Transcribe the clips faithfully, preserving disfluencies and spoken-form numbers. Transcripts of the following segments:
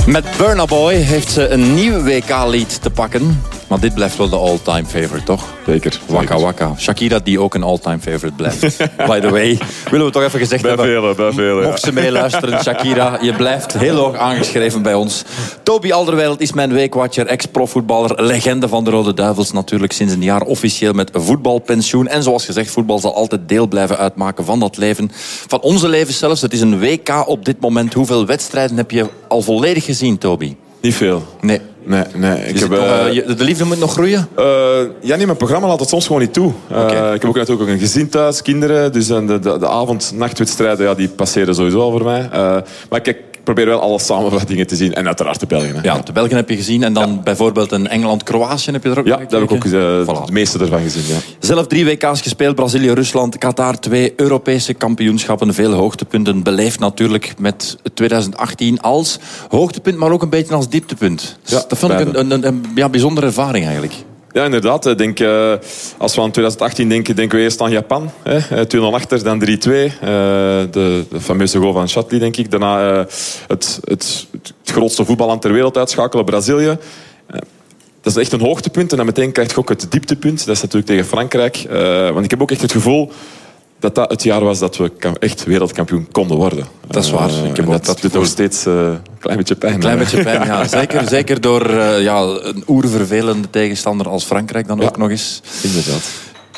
Met Burna Boy heeft ze een nieuw W K-lied te pakken. Maar dit blijft wel de all-time favorite, toch? Zeker. Waka Waka. Shakira, die ook een all-time favorite blijft. By the way, willen we toch even gezegd bij hebben. Velen, bij velen, Mocht ze meeluisteren, Shakira, je blijft heel hoog aangeschreven bij ons. Toby Alderweireld is mijn weekwatcher, ex-profvoetballer, legende van de Rode Duivels natuurlijk sinds een jaar officieel met voetbalpensioen. En zoals gezegd, voetbal zal altijd deel blijven uitmaken van dat leven. Van onze leven zelfs. Het is een W K op dit moment. Hoeveel wedstrijden heb je al volledig gezien, Toby? Niet veel. Nee. Nee, nee. Ik Dus heb, nog, uh, uh, de liefde moet nog groeien? Uh, ja, nee, mijn programma laat het soms gewoon niet toe. Uh, okay. Ik heb ook natuurlijk ook een gezin thuis, kinderen. Dus de, de, de avond-nachtwedstrijden, ja, die passeren sowieso al voor mij. Uh, maar kijk, ik probeer wel alle samenvattingen te zien. En uiteraard de Belgen. Hè. Ja, de Belgen heb je gezien. En dan ja. bijvoorbeeld een Engeland-Kroatië heb je er ook Ja, daar heb ik ook uh, voilà. de meeste ervan gezien. Ja. Zelf drie W K's gespeeld. Brazilië, Rusland, Qatar. Twee Europese kampioenschappen. Veel hoogtepunten beleefd natuurlijk met twintig achttien als hoogtepunt, maar ook een beetje als dieptepunt. Ja, dat vond beide. ik een, een, een ja, bijzondere ervaring eigenlijk. Ja, inderdaad. Ik denk, uh, als we aan twintig achttien denken, denken we eerst aan Japan. twee nul achter, dan drie twee. Uh, de, de fameuze goal van Shatley, denk ik. Daarna uh, het, het, het grootste voetballand ter wereld uitschakelen, Brazilië. Uh, dat is echt een hoogtepunt. En dan meteen krijg je ook het dieptepunt. Dat is natuurlijk tegen Frankrijk. Uh, want ik heb ook echt het gevoel dat dat het jaar was dat we echt wereldkampioen konden worden. Dat is waar. Uh, ik heb dat dat doet nog steeds uh, een klein beetje pijn. Een klein beetje pijn, ja. Zeker, zeker door uh, ja, een oervervelende tegenstander als Frankrijk dan ja, ook nog eens. Inderdaad.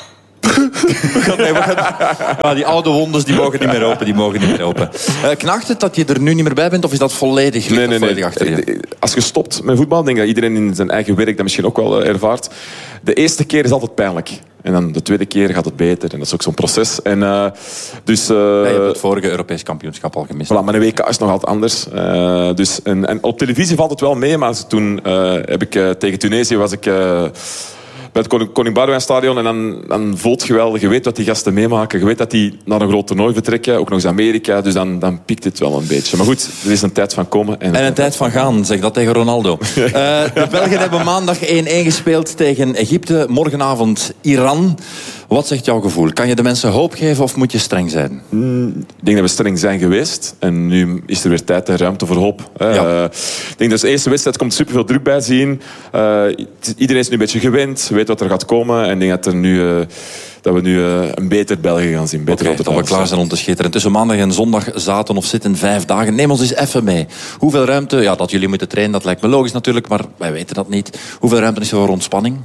we gaan, nee, we gaan, ja, die oude wondes die mogen niet meer open. Die mogen niet meer open. Uh, knaagt het dat je er nu niet meer bij bent? Of is dat volledig, nee, nee, volledig nee. achter je? Als je stopt met voetbal, denk ik dat iedereen in zijn eigen werk dat misschien ook wel ervaart. De eerste keer is altijd pijnlijk. En dan de tweede keer gaat het beter. En dat is ook zo'n proces. En, uh, dus, uh, ja, je hebt het vorige Europees kampioenschap al gemist. Voilà, maar een W K is nog altijd anders. Uh, dus, en, en op televisie valt het wel mee. Maar toen uh, heb ik uh, tegen Tunesië was ik... Uh, bij het Koning, Koning Boudewijn Stadion. En dan, dan voelt je wel, je weet wat die gasten meemaken. Je weet dat die naar een groot toernooi vertrekken. Ook nog eens Amerika. Dus dan, dan piekt het wel een beetje. Maar goed, er is een tijd van komen. En, en een tijd van gaan, zeg dat tegen Ronaldo. uh, de Belgen hebben maandag één-één gespeeld tegen Egypte. Morgenavond Iran. Wat zegt jouw gevoel? Kan je de mensen hoop geven of moet je streng zijn? Mm, ik denk dat we streng zijn geweest. En nu is er weer tijd en ruimte voor hoop. Ja. Uh, ik denk dat de eerste wedstrijd komt superveel druk bij zien. Uh, iedereen is nu een beetje gewend. Weet wat er gaat komen. En ik denk dat, er nu, uh, dat we nu uh, een beter België gaan zien. Beter okay, dat we klaar zijn om te schitteren. Tussen maandag en zondag zaten of zitten vijf dagen. Neem ons eens even mee. Hoeveel ruimte? Ja, dat jullie moeten trainen, dat lijkt me logisch natuurlijk. Maar wij weten dat niet. Hoeveel ruimte is er voor ontspanning?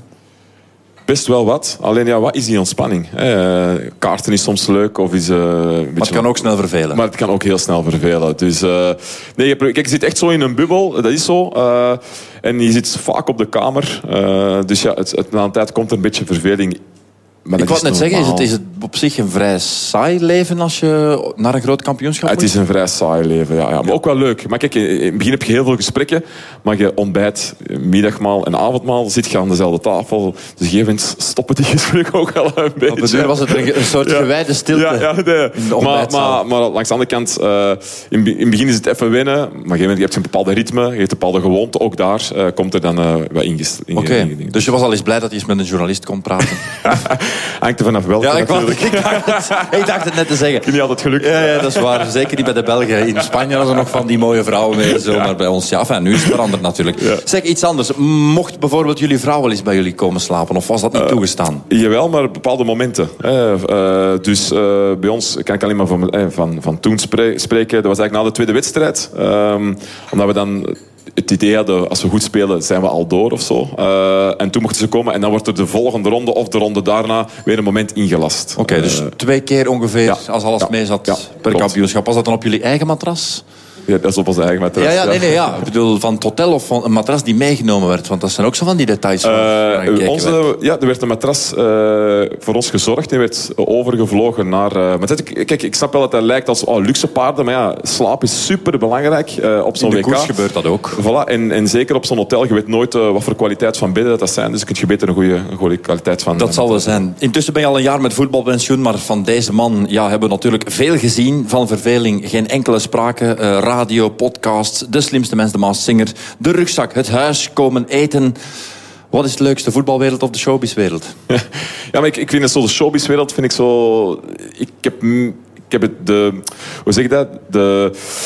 Best wel wat. Alleen ja, wat is die ontspanning? Eh, kaarten is soms leuk. Of is, uh, een maar het kan ook snel vervelen. Maar het kan ook heel snel vervelen. Dus, uh, nee, je, kijk, je zit echt zo in een bubbel. Dat is zo. Uh, en je zit vaak op de kamer. Uh, dus ja, het, het, na een tijd komt er een beetje verveling. Maar ik wou net zeggen, is het, is het op zich een vrij saai leven als je naar een groot kampioenschap moet? Het is een vrij saai leven, ja. ja. Maar ja. ook wel leuk. Maar kijk, in het begin heb je heel veel gesprekken. Maar je ontbijt, middagmaal en avondmaal zit je aan dezelfde tafel. Dus op een gegeven moment stoppen die gesprekken ook wel een beetje. Op de deur was het een, een soort ja. gewijde stilte. Ja, ja, nee. maar, maar, maar langs de andere kant, uh, in, in het begin is het even wennen. Maar op een gegeven moment je hebt een bepaalde ritme, je hebt een bepaalde gewoonte. Ook daar uh, komt er dan uh, wat ingest. Oké, okay. Dus je was al eens blij dat je eens met een journalist kon praten? Hangt er vanaf welke. Ja, ik, was, ik, dacht het, ik dacht het net te zeggen. Ik heb niet altijd geluk. Ja, ja, dat is waar. Zeker niet bij de Belgen. In Spanje hadden ze nog van die mooie vrouwen mee. Zo, maar bij ons, ja, enfin, nu is het veranderd natuurlijk. Ja. Zeg, iets anders. Mocht bijvoorbeeld jullie vrouw wel eens bij jullie komen slapen? Of was dat niet uh, toegestaan? Jawel, maar op bepaalde momenten. Uh, uh, dus uh, bij ons kan ik alleen maar van, uh, van, van toen spre- spreken. Dat was eigenlijk na de tweede wedstrijd. Um, omdat we dan... Het idee hadden, als we goed spelen, zijn we al door of zo. Uh, en toen mochten ze komen en dan wordt er de volgende ronde of de ronde daarna weer een moment ingelast. Oké, okay, dus uh, twee keer ongeveer, ja, als alles ja, mee zat ja, per klopt. kampioenschap. Was dat dan op jullie eigen matras? Ja, dat is op onze eigen matras. Ja, ja, nee, nee, ja. Ik bedoel, van het hotel of van een matras die meegenomen werd. Want dat zijn ook zo van die details. Uh, onze, ja, er werd een matras uh, voor ons gezorgd. Die werd overgevlogen naar... Uh, maar kijk, ik snap wel dat dat lijkt als oh, luxe paarden. Maar ja, slaap is super belangrijk uh, op zo'n In de W K. koers gebeurt dat ook. Voilà, en, en zeker op zo'n hotel. Je weet nooit uh, wat voor kwaliteit van bedden dat, dat zijn. Dus kun je beter een goede, een goede kwaliteit van... Dat uh, zal wel zijn. Intussen ben je al een jaar met voetbalpensioen. Maar van deze man ja, hebben we natuurlijk veel gezien. Van verveling geen enkele sprake. Uh, radio, podcast. De slimste mens, de Masked Singer, de rugzak, het huis, komen eten. Wat is het leukste, voetbalwereld of de showbizwereld? Ja, maar ik, ik vind het zo, de showbizwereld vind ik zo... Ik heb, ik heb het de... Hoe zeg ik dat? De...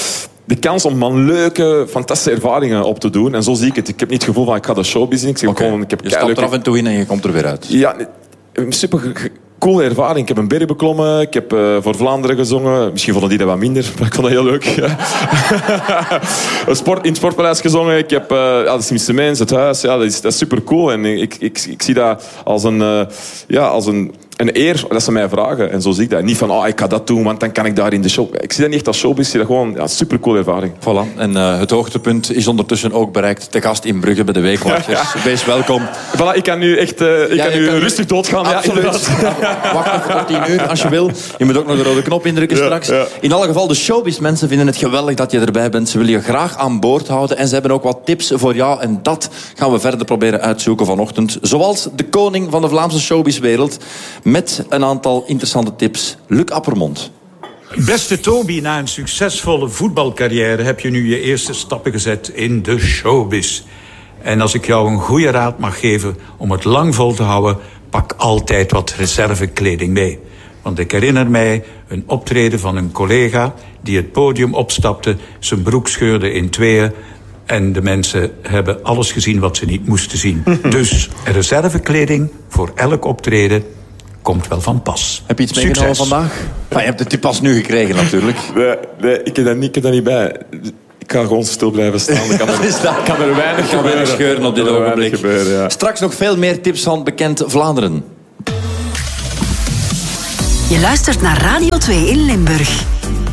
de kans om man leuke, fantastische ervaringen op te doen. En zo zie ik het. Ik heb niet het gevoel van ik ga de showbiz in. Ik zeg okay. gewoon, ik heb je stapt er af en toe in en je komt er weer uit. Ja, een super coole ervaring. Ik heb een berg beklommen. Ik heb uh, voor Vlaanderen gezongen. Misschien vonden die dat wat minder, maar ik vond dat heel leuk. Ja. Sport, in het Sportpaleis gezongen. Ik heb uh, ja, de slimste mens, het huis. Ja, dat, is, dat is super cool. En ik, ik, ik zie dat als een... Uh, ja, als een Een eer dat ze mij vragen. En zo zie ik dat. Niet van, oh, ik ga dat doen, want dan kan ik daar in de show. Ik zie dat niet echt als showbiz. Ik zie dat gewoon ja, supercoole ervaring. Voilà. En uh, het hoogtepunt is ondertussen ook bereikt. De gast in Brugge bij de Weekwatchers. Ja. Wees welkom. Voilà, ik kan nu echt uh, ik ja, kan nu kan rustig doodgaan. Absoluut. Ja, wacht even tot tien uur als je wil. Je moet ook nog de rode knop indrukken ja, straks. Ja. In alle geval, de showbiz-mensen vinden het geweldig dat je erbij bent. Ze willen je graag aan boord houden. En ze hebben ook wat tips voor jou. En dat gaan we verder proberen uitzoeken vanochtend. Zoals de koning van de Vlaamse showbizwereld. Met een aantal interessante tips. Luc Appermond. Beste Toby, na een succesvolle voetbalcarrière heb je nu je eerste stappen gezet in de showbiz. En als ik jou een goede raad mag geven om het lang vol te houden, pak altijd wat reservekleding mee. Want ik herinner mij een optreden van een collega die het podium opstapte, zijn broek scheurde in tweeën en de mensen hebben alles gezien wat ze niet moesten zien. Dus reservekleding voor elk optreden komt wel van pas. Heb je iets meegenomen vandaag? Maar je hebt het pas nu gekregen natuurlijk. Nee, nee ik, heb dat niet, ik heb dat niet bij. Ik ga gewoon stil blijven staan. Ik kan er, is dat? kan er weinig kan gebeuren. scheuren op dit ogenblik. Gebeuren, ja. Straks nog veel meer tips van bekend Vlaanderen. Je luistert naar Radio twee in Limburg.